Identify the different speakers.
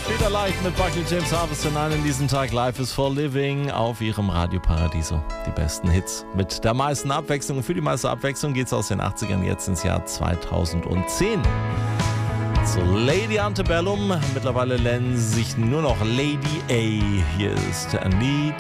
Speaker 1: Peter Leicht mit Buckley James Harvison an diesem Tag. Life is for Living auf ihrem Radio Paradiso. Die besten Hits mit der meisten Abwechslung. Und für die meiste Abwechslung geht es aus den 80ern jetzt ins Jahr 2010. So, Lady Antebellum. Mittlerweile nennen sie sich nur noch Lady A. Hier ist Need